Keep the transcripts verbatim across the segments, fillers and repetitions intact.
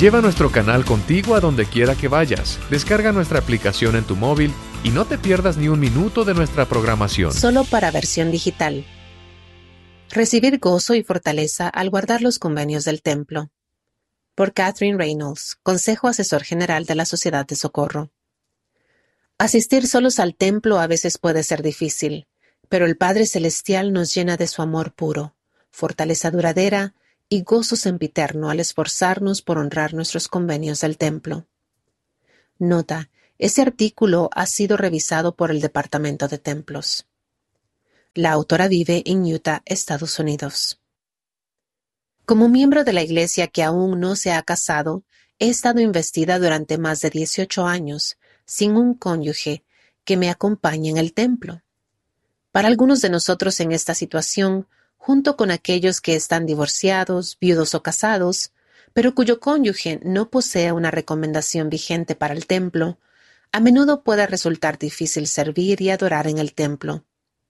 Lleva nuestro canal contigo a donde quiera que vayas. Descarga nuestra aplicación en tu móvil y no te pierdas ni un minuto de nuestra programación. Solo para versión digital. Recibir gozo y fortaleza al guardar los convenios del templo. Por Catherine Reynolds, Consejo Asesor General de la Sociedad de Socorro. Asistir solos al templo a veces puede ser difícil, pero el Padre Celestial nos llena de su amor puro, fortaleza duradera y gozo sempiterno al esforzarnos por honrar nuestros convenios del templo. Nota: este artículo ha sido revisado por el Departamento de Templos. La autora vive en Utah, Estados Unidos. Como miembro de la Iglesia que aún no se ha casado, he estado investida durante más de dieciocho años, sin un cónyuge que me acompañe en el templo. Para algunos de nosotros en esta situación, junto con aquellos que están divorciados, viudos o casados, pero cuyo cónyuge no posee una recomendación vigente para el templo, a menudo puede resultar difícil servir y adorar en el templo.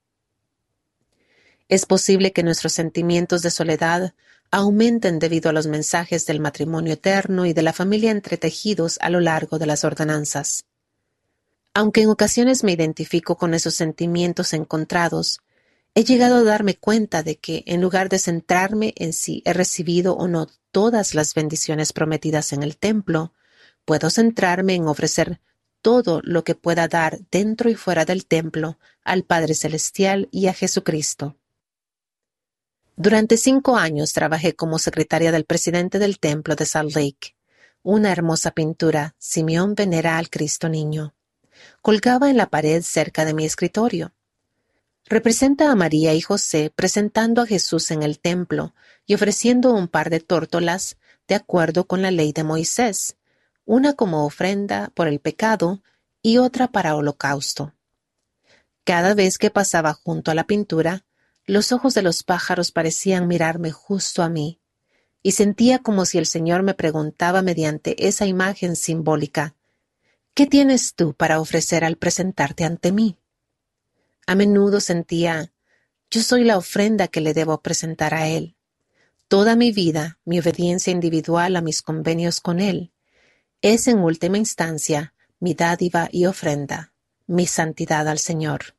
Es posible que nuestros sentimientos de soledad aumenten debido a los mensajes del matrimonio eterno y de la familia entretejidos a lo largo de las ordenanzas. Aunque en ocasiones me identifico con esos sentimientos encontrados, he llegado a darme cuenta de que, en lugar de centrarme en si he recibido o no todas las bendiciones prometidas en el templo, puedo centrarme en ofrecer todo lo que pueda dar dentro y fuera del templo al Padre Celestial y a Jesucristo. Durante cinco años trabajé como secretaria del presidente del templo de Salt Lake. Una hermosa pintura, Simeón venera al Cristo Niño, colgaba en la pared cerca de mi escritorio. Representa a María y José presentando a Jesús en el templo y ofreciendo un par de tórtolas de acuerdo con la ley de Moisés, una como ofrenda por el pecado y otra para holocausto. Cada vez que pasaba junto a la pintura, los ojos de los pájaros parecían mirarme justo a mí, y sentía como si el Señor me preguntaba mediante esa imagen simbólica: ¿qué tienes tú para ofrecer al presentarte ante mí? A menudo sentía: yo soy la ofrenda que le debo presentar a Él. Toda mi vida, mi obediencia individual a mis convenios con Él, es en última instancia mi dádiva y ofrenda, mi santidad al Señor.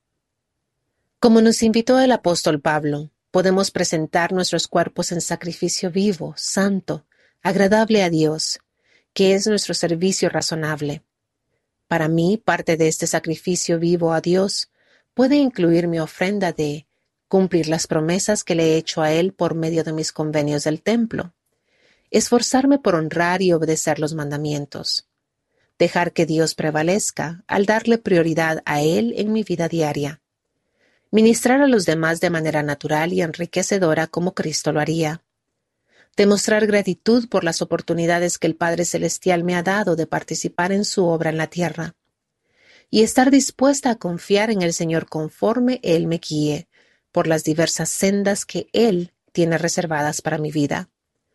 Como nos invitó el apóstol Pablo, podemos presentar nuestros cuerpos en sacrificio vivo, santo, agradable a Dios, que es nuestro servicio razonable. Para mí, parte de este sacrificio vivo a Dios puede incluir mi ofrenda de cumplir las promesas que le he hecho a Él por medio de mis convenios del templo, esforzarme por honrar y obedecer los mandamientos, dejar que Dios prevalezca al darle prioridad a Él en mi vida diaria, ministrar a los demás de manera natural y enriquecedora como Cristo lo haría, demostrar gratitud por las oportunidades que el Padre Celestial me ha dado de participar en su obra en la tierra, y estar dispuesta a confiar en el Señor conforme Él me guíe por las diversas sendas que Él tiene reservadas para mi vida.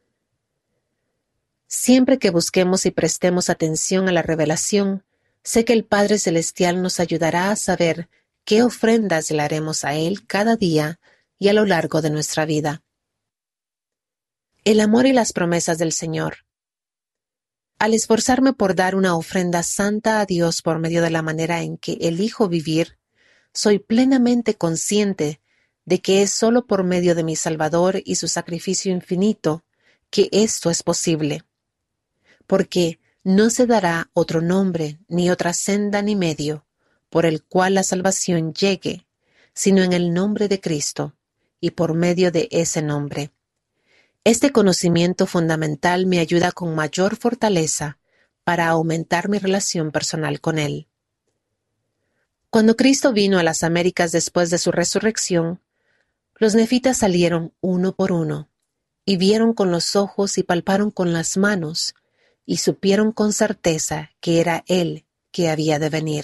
Siempre que busquemos y prestemos atención a la revelación, sé que el Padre Celestial nos ayudará a saber qué ofrendas le haremos a Él cada día y a lo largo de nuestra vida. El amor y las promesas del Señor. Al esforzarme por dar una ofrenda santa a Dios por medio de la manera en que elijo vivir, soy plenamente consciente de que es solo por medio de mi Salvador y su sacrificio infinito que esto es posible. Porque no se dará otro nombre, ni otra senda ni medio, por el cual la salvación llegue, sino en el nombre de Cristo, y por medio de ese nombre. Este conocimiento fundamental me ayuda con mayor fortaleza para aumentar mi relación personal con Él. Cuando Cristo vino a las Américas después de su resurrección, los nefitas salieron uno por uno, y vieron con los ojos y palparon con las manos, y supieron con certeza que era Él que había de venir.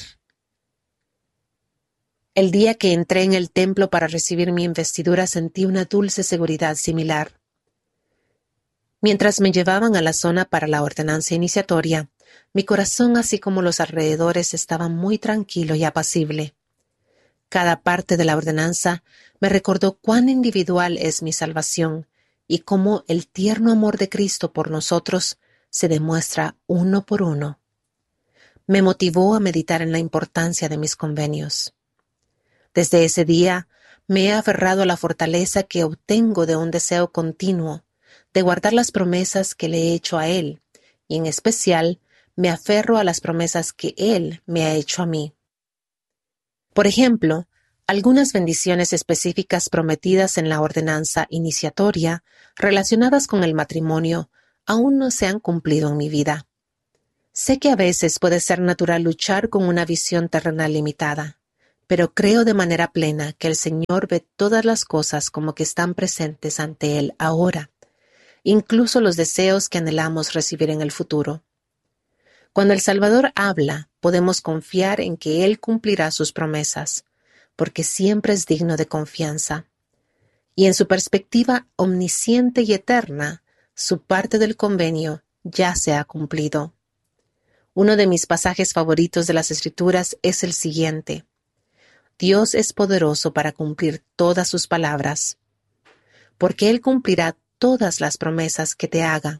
El día que entré en el templo para recibir mi investidura sentí una dulce seguridad similar. Mientras me llevaban a la zona para la ordenanza iniciatoria, mi corazón, así como los alrededores, estaba muy tranquilo y apacible. Cada parte de la ordenanza me recordó cuán individual es mi salvación y cómo el tierno amor de Cristo por nosotros se demuestra uno por uno. Me motivó a meditar en la importancia de mis convenios. Desde ese día me he aferrado a la fortaleza que obtengo de un deseo continuo de guardar las promesas que le he hecho a Él, y en especial me aferro a las promesas que Él me ha hecho a mí. Por ejemplo, algunas bendiciones específicas prometidas en la ordenanza iniciatoria relacionadas con el matrimonio aún no se han cumplido en mi vida. Sé que a veces puede ser natural luchar con una visión terrenal limitada, pero creo de manera plena que el Señor ve todas las cosas como que están presentes ante Él ahora, incluso los deseos que anhelamos recibir en el futuro. Cuando el Salvador habla, podemos confiar en que Él cumplirá sus promesas, porque siempre es digno de confianza. Y en su perspectiva omnisciente y eterna, su parte del convenio ya se ha cumplido. Uno de mis pasajes favoritos de las Escrituras es el siguiente: Dios es poderoso para cumplir todas sus palabras, porque Él cumplirá todas las promesas que te haga.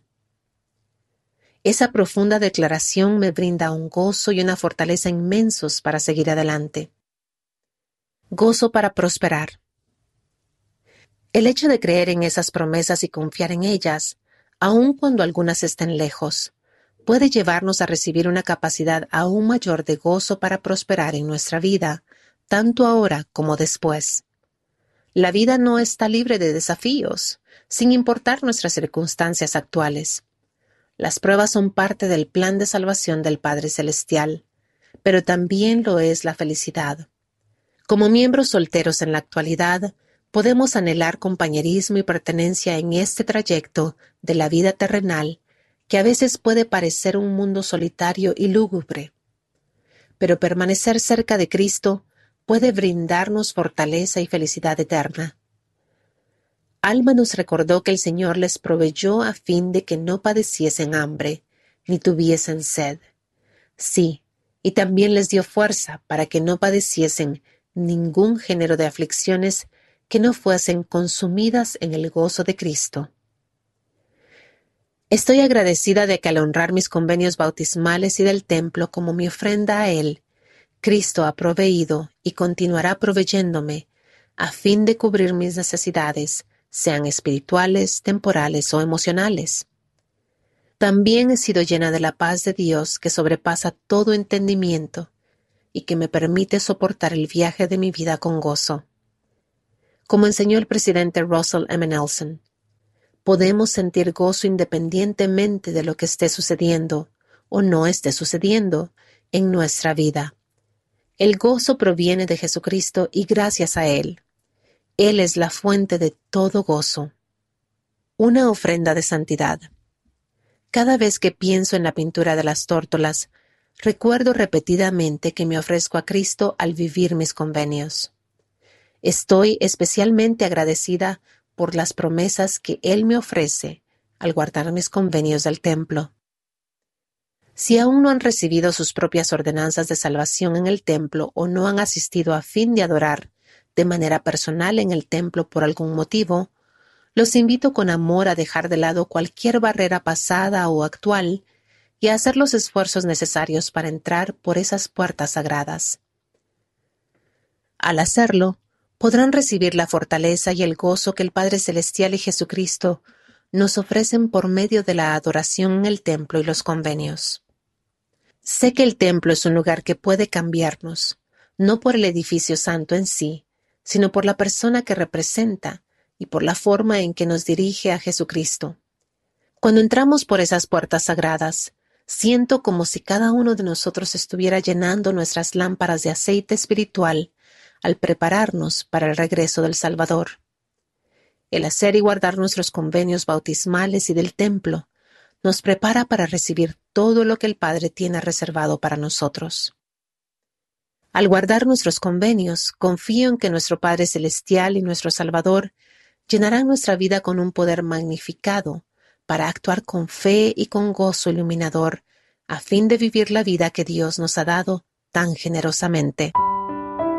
Esa profunda declaración me brinda un gozo y una fortaleza inmensos para seguir adelante. Gozo para prosperar. El hecho de creer en esas promesas y confiar en ellas, aun cuando algunas estén lejos, puede llevarnos a recibir una capacidad aún mayor de gozo para prosperar en nuestra vida, tanto ahora como después. La vida no está libre de desafíos, sin importar nuestras circunstancias actuales. Las pruebas son parte del plan de salvación del Padre Celestial, pero también lo es la felicidad. Como miembros solteros en la actualidad, podemos anhelar compañerismo y pertenencia en este trayecto de la vida terrenal, que a veces puede parecer un mundo solitario y lúgubre. Pero permanecer cerca de Cristo puede brindarnos fortaleza y felicidad eterna. Alma nos recordó que el Señor les proveyó a fin de que no padeciesen hambre, ni tuviesen sed. Sí, y también les dio fuerza para que no padeciesen ningún género de aflicciones que no fuesen consumidas en el gozo de Cristo. Estoy agradecida de que al honrar mis convenios bautismales y del templo como mi ofrenda a Él, Cristo ha proveído y continuará proveyéndome a fin de cubrir mis necesidades, sean espirituales, temporales o emocionales. También he sido llena de la paz de Dios que sobrepasa todo entendimiento y que me permite soportar el viaje de mi vida con gozo. Como enseñó el presidente Russell M. Nelson, podemos sentir gozo independientemente de lo que esté sucediendo o no esté sucediendo en nuestra vida. El gozo proviene de Jesucristo y gracias a Él. Él es la fuente de todo gozo. Una ofrenda de santidad. Cada vez que pienso en la pintura de las tórtolas, recuerdo repetidamente que me ofrezco a Cristo al vivir mis convenios. Estoy especialmente agradecida por las promesas que Él me ofrece al guardar mis convenios del templo. Si aún no han recibido sus propias ordenanzas de salvación en el templo o no han asistido a fin de adorar de manera personal en el templo por algún motivo, los invito con amor a dejar de lado cualquier barrera pasada o actual y a hacer los esfuerzos necesarios para entrar por esas puertas sagradas. Al hacerlo, podrán recibir la fortaleza y el gozo que el Padre Celestial y Jesucristo nos ofrecen por medio de la adoración en el templo y los convenios. Sé que el templo es un lugar que puede cambiarnos, no por el edificio santo en sí, sino por la persona que representa y por la forma en que nos dirige a Jesucristo. Cuando entramos por esas puertas sagradas, siento como si cada uno de nosotros estuviera llenando nuestras lámparas de aceite espiritual al prepararnos para el regreso del Salvador. El hacer y guardar nuestros convenios bautismales y del templo nos prepara para recibir todo lo que el Padre tiene reservado para nosotros. Al guardar nuestros convenios, confío en que nuestro Padre Celestial y nuestro Salvador llenarán nuestra vida con un poder magnificado para actuar con fe y con gozo iluminador a fin de vivir la vida que Dios nos ha dado tan generosamente.